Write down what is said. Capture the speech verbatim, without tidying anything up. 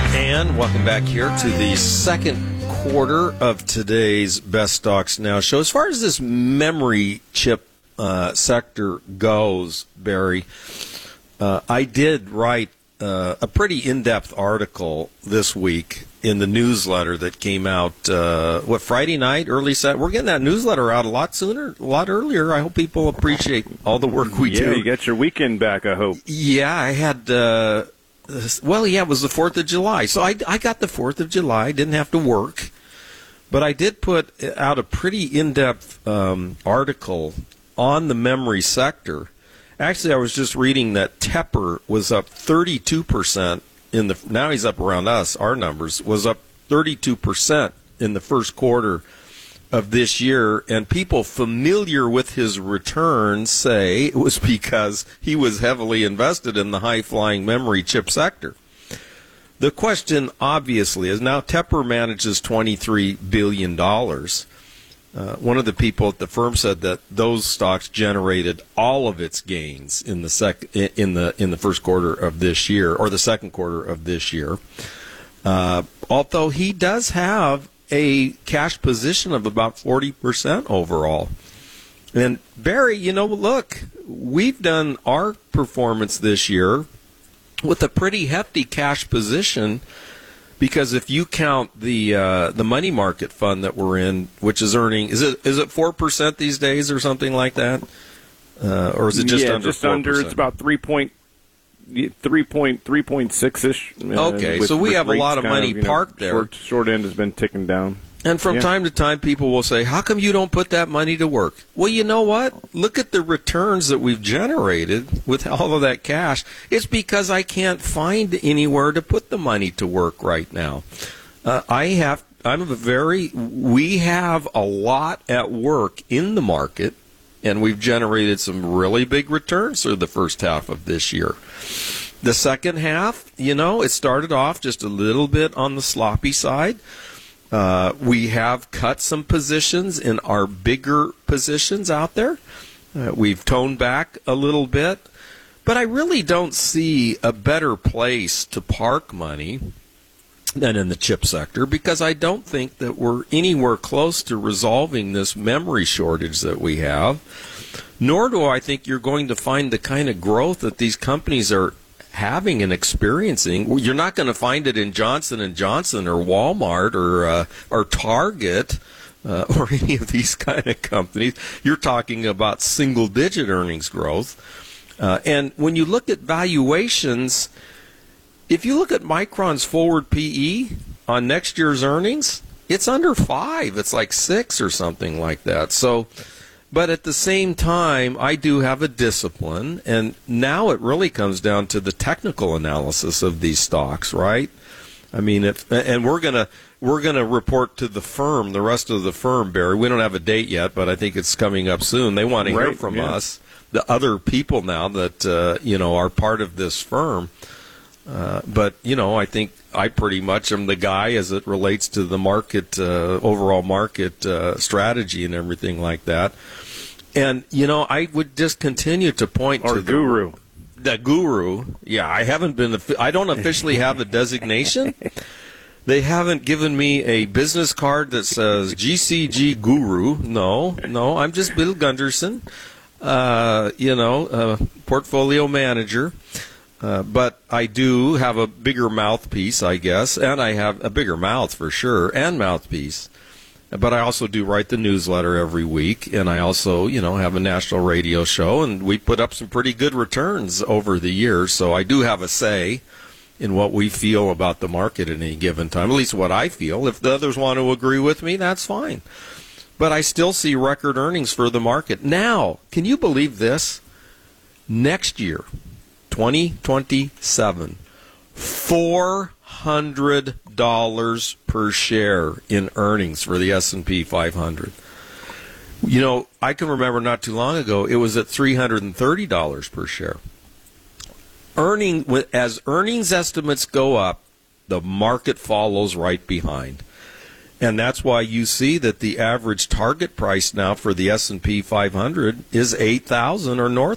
And welcome back here to the second quarter of today's Best Stocks Now show. As far as this memory chip uh, sector goes, Barry, uh, I did write uh, a pretty in-depth article this week in the newsletter that came out, uh, what, Friday night, early set. We're getting that newsletter out a lot sooner, a lot earlier. I hope people appreciate all the work we yeah, do. Yeah, you got your weekend back, I hope. Yeah, I had... Uh, Well, yeah, it was the fourth of July. So I, I got the fourth of July, didn't have to work. But I did put out a pretty in-depth um, article on the memory sector. Actually, I was just reading that Tepper was up thirty-two percent in the, now he's up around us, our numbers, was up thirty-two percent in the first quarter of this year, and people familiar with his returns say it was because he was heavily invested in the high-flying memory chip sector. The question, obviously, is now Tepper manages twenty-three billion dollars. Uh, one of the people at the firm said that those stocks generated all of its gains in the sec in the in the first quarter of this year, or the second quarter of this year. Uh, although he does have a cash position of about forty percent overall. And Barry, you know, look, we've done our performance this year with a pretty hefty cash position, because if you count the uh, the money market fund that we're in, which is earning, is it is it four percent these days or something like that? Uh, or is it just yeah, under just four percent? under, it's about three point Three point three point six ish. Uh, okay, so we have a lot of money of, you know, parked there. Short, short end has been ticking down. And from yeah. time to time, people will say, how come you don't put that money to work? Well, you know what? Look at the returns that we've generated with all of that cash. It's because I can't find anywhere to put the money to work right now. Uh, I have, I'm a very, we have a lot at work in the market, and we've generated some really big returns through the first half of this year. The second half, you know, it started off just a little bit on the sloppy side. Uh, we have cut some positions in our bigger positions out there. Uh, we've toned back a little bit. But I really don't see a better place to park money than in the chip sector, because I don't think that we're anywhere close to resolving this memory shortage that we have. Nor do I think you're going to find the kind of growth that these companies are having and experiencing. You're not going to find it in Johnson and Johnson or Walmart or uh, or Target uh, or any of these kind of companies. You're talking about single-digit earnings growth. Uh, and when you look at valuations, if you look at Micron's forward P E on next year's earnings, it's under five. It's like six or something like that. So, but at the same time, I do have a discipline, and now it really comes down to the technical analysis of these stocks, right? I mean, if, and we're gonna we're gonna report to the firm, the rest of the firm, Barry. We don't have a date yet, but I think it's coming up soon. They want to hear right, from yeah. us, the other people now that uh, you know are part of this firm. Uh, but you know, I think I pretty much am the guy as it relates to the market, uh, overall market uh, strategy and everything like that. And you know, I would just continue to point Our to the guru. The guru. Yeah, I haven't been. I don't officially have a designation. They haven't given me a business card that says G C G Guru. No, no, I'm just Bill Gunderson. Uh, you know, uh, portfolio manager. Uh, but I do have a bigger mouthpiece, I guess, and I have a bigger mouth for sure, and mouthpiece. But I also do write the newsletter every week, and I also, you know, have a national radio show, and we put up some pretty good returns over the years. So I do have a say in what we feel about the market at any given time, at least what I feel. If the others want to agree with me, that's fine. But I still see record earnings for the market. Now, can you believe this? Next year, twenty twenty-seven, four hundred dollars per share in earnings for the S and P five hundred. You know, I can remember not too long ago, it was at three hundred thirty dollars per share. Earning, as earnings estimates go up, the market follows right behind. And that's why you see that the average target price now for the S and P five hundred is eight thousand or north